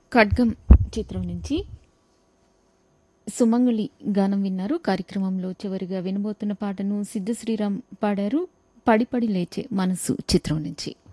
ఖడ్గం చిత్రం నుంచి సుమంగళి గానం విన్నారు. కార్యక్రమంలో చివరిగా వినబోతున్న పాటను సిద్ధ శ్రీరామ్ పాడారు. పడి పడి లేచే మనసు చిత్రం నుంచి.